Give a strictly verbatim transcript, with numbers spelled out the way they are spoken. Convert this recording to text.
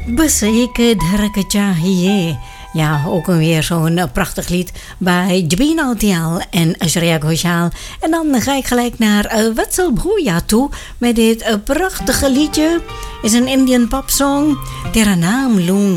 Bezeker Dharke Chahiye. Ja, ook weer zo'n prachtig lied bij Jabin Altial en Shreya Ghoshal. En dan ga ik gelijk naar uh, Vatsal Bhuya toe met dit uh, prachtige liedje. Is een Indian popsong. Tera Naam Loon